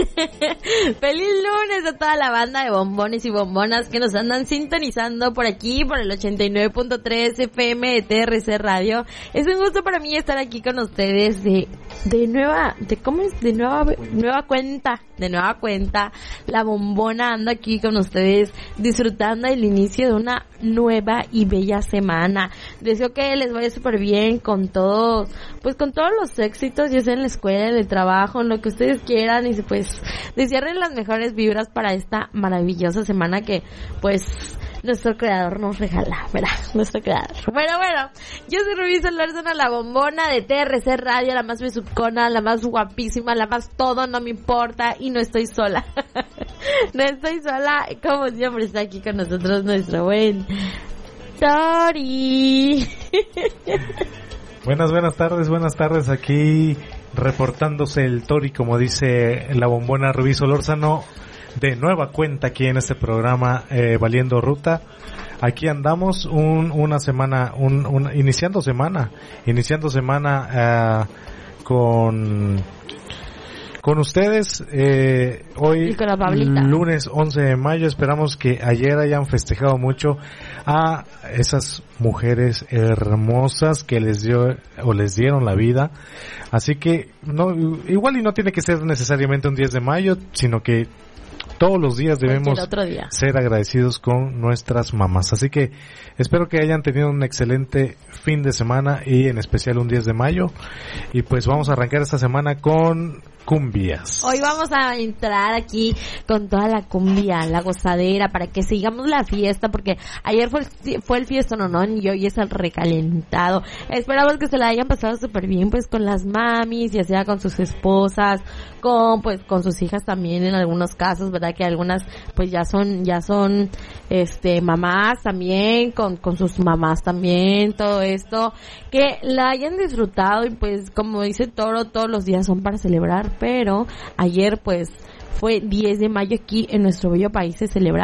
Feliz lunes a toda la banda de bombones y bombonas que nos andan sintonizando por aquí, por el 89.3 FM de TRC Radio. Es un gusto para mí estar aquí con ustedes de nueva cuenta. La bombona anda aquí con ustedes disfrutando el inicio de una nueva y bella semana. Deseo que les vaya súper bien con todos, pues con todos los éxitos, ya sea en la escuela, en el trabajo, en lo que ustedes quieran, y pues desearles las mejores vibras para esta maravillosa semana que pues nuestro creador nos regala, ¿verdad? Nuestro creador. Bueno, yo soy Rubí Solórzano, la bombona de TRC Radio, la más besucona, la más guapísima, la más todo, no me importa, y no estoy sola. No estoy sola, como siempre está aquí con nosotros nuestro buen Tori. Buenas tardes, aquí reportándose el Tori, como dice la bombona Rubí Solórzano, de nueva cuenta aquí en este programa Valiendo Ruta. Aquí andamos una semana, iniciando semana con ustedes, hoy lunes 11 de mayo. Esperamos que ayer hayan festejado mucho a esas mujeres hermosas que les dieron la vida. Así que igual y no tiene que ser necesariamente un 10 de mayo, sino que todos los días debemos ser agradecidos con nuestras mamás. Así que espero que hayan tenido un excelente fin de semana y en especial un 10 de mayo. Y pues vamos a arrancar esta semana con cumbias. Hoy vamos a entrar aquí con toda la cumbia, la gozadera, para que sigamos la fiesta, porque ayer fue el fiestón, ¿no? Y hoy es el recalentado. Esperamos que se la hayan pasado súper bien, pues con las mamis, ya sea con sus esposas, con sus hijas también en algunos casos, ¿verdad? Que algunas pues ya son mamás también, con sus mamás también, todo esto, que la hayan disfrutado. Y pues como dice Toro, todos los días son para celebrar, pero ayer pues fue 10 de mayo aquí en nuestro bello país, se celebra